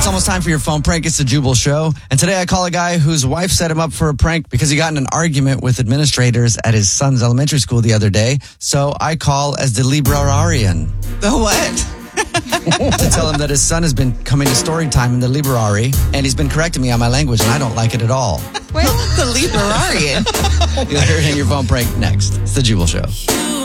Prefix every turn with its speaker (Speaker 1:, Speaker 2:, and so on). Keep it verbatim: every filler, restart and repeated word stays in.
Speaker 1: it's almost time for your phone prank. It's the Jubal Show. And today I call a guy whose wife set him up for a prank because he got in an argument with administrators at his son's elementary school the other day. So I call as the librarian.
Speaker 2: The what?
Speaker 1: To tell him that his son has been coming to story time in the library, and he's been correcting me on my language, and I don't like it at all.
Speaker 2: Well, the librarian.
Speaker 1: You'll hear it in your phone prank next. It's the Jubal Show.